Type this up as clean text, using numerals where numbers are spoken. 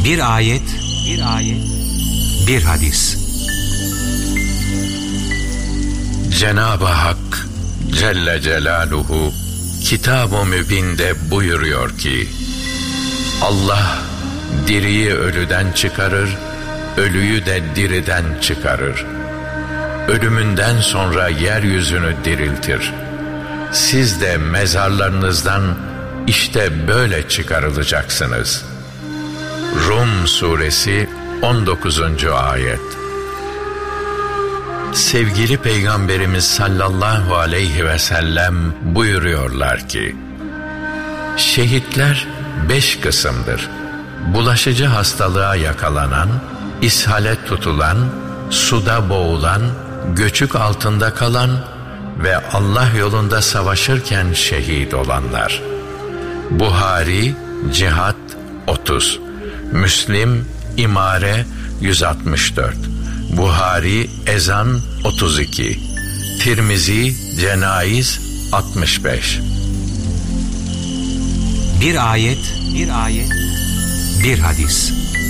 Bir ayet, bir hadis. Cenab-ı Hak Celle Celaluhu Kitab-ı Mübin'de buyuruyor ki: Allah diriyi ölüden çıkarır, ölüyü de diriden çıkarır. Ölümünden sonra yeryüzünü diriltir. Siz de mezarlarınızdan işte böyle çıkarılacaksınız. Rum Suresi 19. ayet. Sevgili Peygamberimiz sallallahu aleyhi ve sellem buyuruyorlar ki: şehitler 5 kısımdır. Bulaşıcı hastalığa yakalanan, ishale tutulan, suda boğulan, göçük altında kalan ve Allah yolunda savaşırken şehit olanlar. Buhari Cihat 30, Müslim İmare 164, Buhari Ezan 32, Tirmizi Cenayiz 65. Bir ayet, bir hadis.